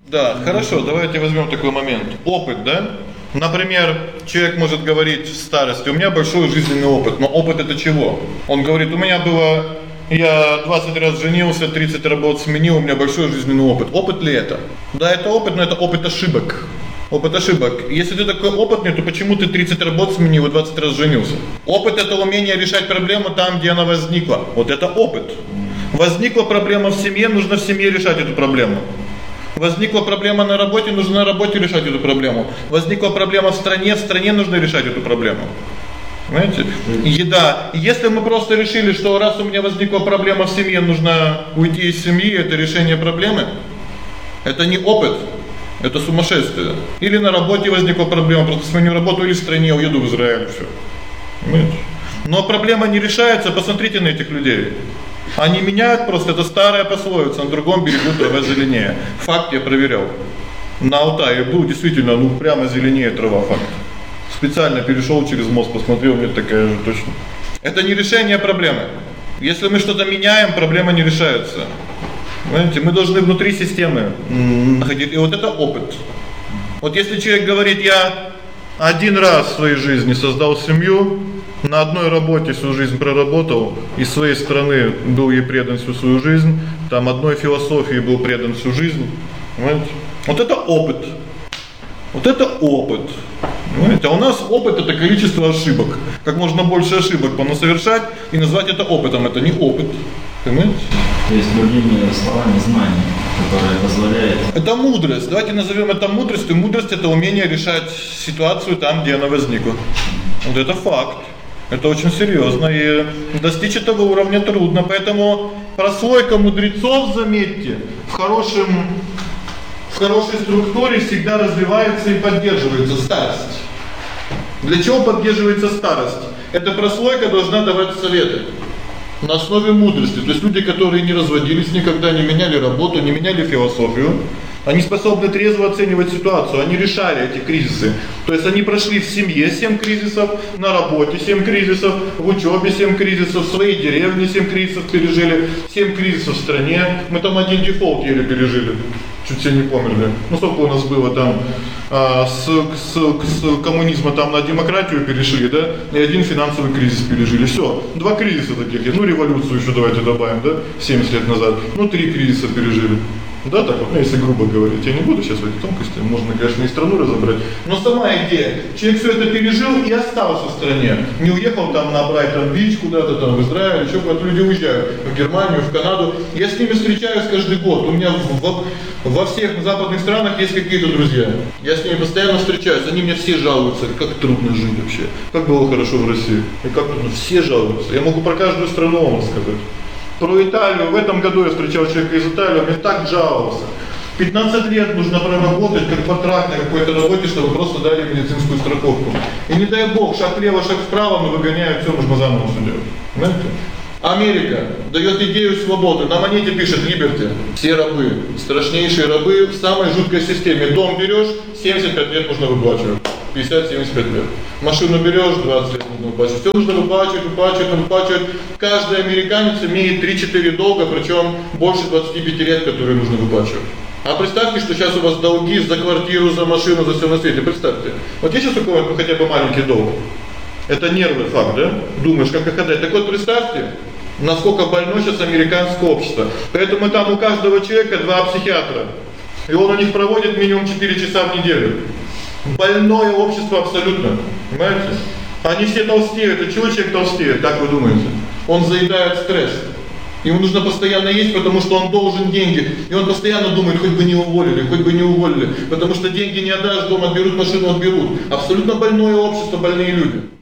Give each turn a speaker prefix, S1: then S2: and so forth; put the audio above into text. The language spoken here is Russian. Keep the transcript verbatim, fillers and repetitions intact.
S1: Да, хорошо, давайте возьмем такой момент. Опыт, да? Например, человек может говорить в старости: "У меня большой жизненный опыт". Но опыт это чего? Он говорит: "У меня было я двадцать раз женился, тридцать работ сменил, у меня большой жизненный опыт". Опыт ли это? Да, это опыт, но это опыт ошибок. Опыт ошибок. Если ты такой опытный, то почему ты тридцать работ сменил и двадцать раз женился? Опыт это умение решать проблему там, где она возникла. Вот это опыт. Возникла проблема в семье, нужно в семье решать эту проблему. Возникла проблема на работе, нужно на работе решать эту проблему. Возникла проблема в стране, в стране нужно решать эту проблему. Понимаете? Еда. Если мы просто решили, что раз у меня возникла проблема в семье, нужно уйти из семьи, это решение проблемы, это не опыт, это сумасшествие. Или на работе возникла проблема, просто сменю работу, или в стране уеду в Израиль, всё. Понимаете? Но проблема не решается, посмотрите на этих людей. Они меняют просто, это старая пословица: на другом берегу трава зеленее. Факт я проверял. На Алтае был действительно, ну прямо зеленее трава, факт. Специально перешёл через мост, посмотрел, мне такая же точно. Это не решение проблемы. Если мы что-то меняем, проблема не решается. Понимаете, мы должны внутри системы находить. И вот это опыт. Вот если человек говорит: "Я один раз в своей жизни создал семью, на одной работе всю жизнь проработал, из своей страны был ей предан всю свою жизнь, там одной философии был предан всю жизнь". Понимаете? Вот это опыт. Вот это опыт. Понимаете? А у нас опыт это количество ошибок. Как можно больше ошибок понасовершать и назвать это опытом, это не опыт. Понимаете?
S2: То есть другими словами знание, которое позволяет.
S1: Это мудрость. Давайте назовем это мудростью. Мудрость это умение решать ситуацию там, где она возникла. Вот это факт. Это очень серьёзно, и достичь этого уровня трудно. Поэтому прослойка мудрецов, заметьте, в хорошем в хорошей структуре всегда развивается и поддерживается старость. Для чего поддерживается старость? Эта прослойка должна давать советы на основе мудрости. То есть люди, которые не разводились никогда, не меняли работу, не меняли философию, они способны трезво оценивать ситуацию, они решали эти кризисы. То есть они прошли в семье семь кризисов, на работе семь кризисов, в учёбе семь кризисов, в своей деревне семь кризисов пережили, семь кризисов в стране. Мы там один дефолт еле пережили. Чуть все не померли. Ну сколько у нас было там а, с, с, с коммунизма там на демократию перешли, да? И один финансовый кризис пережили. Всё. Два кризиса таких. Ну революцию ещё давайте добавим, да? семьдесят лет назад. Ну три кризиса пережили. Да, так вот, ну, если грубо говорить, я не буду сейчас в эти тонкости, можно, конечно, и страну разобрать. Но сама идея, человек всё это пережил и остался в стране. Не уехал там на Брайтон-Бич куда-то там в Израиль, ещё куда-то люди уезжают, в Германию, в Канаду. Я с ними встречаюсь каждый год. У меня в, в, во всех западных странах есть какие-то друзья. Я с ними постоянно встречаюсь, они мне все жалуются, как трудно жить вообще. Как было хорошо в России. И как трудно, все жалуются. Я могу про каждую страну вам рассказать. Про Италию. В этом году я встречал человека из Италии, он мне так жаловался. пятнадцать лет нужно проработать как батрак на какой-то работе, чтобы просто дали медицинскую страховку. И не дай бог, шаг влево, шаг вправо, но выгоняют, всё нужно заново всё делать. Понимаете? Америка даёт идею свободы. На монете пишет Liberty. Все рабы, страшнейшие рабы в самой жуткой системе. Дом берёшь, семьдесят пять лет нужно выплачивать. пятьдесят-семьдесят пять лет. Машину берёшь, двадцать лет нужно выплачивать. Всё нужно выплачивать, выплачивать, выплачивать. Каждый американец имеет три-четыре долга, причём больше двадцати пяти лет, которые нужно выплачивать. А представьте, что сейчас у вас долги за квартиру, за машину, за всё на свете. Представьте. Вот есть у кого-то хотя бы маленький долг. Это нервный факт, да? Думаешь, как их отдать. Так вот представьте, насколько больно сейчас американское общество. Поэтому там у каждого человека два психиатра. И он у них проводит минимум четыре часа в неделю. Больное общество абсолютно. Понимаете? Они все толстеют. И чего человек толстеет, как вы думаете? Он заедает стресс. Ему нужно постоянно есть, потому что он должен деньги. И он постоянно думает, хоть бы не уволили, хоть бы не уволили. Потому что деньги не отдашь, дом отберут, машину отберут. Абсолютно больное общество, больные люди.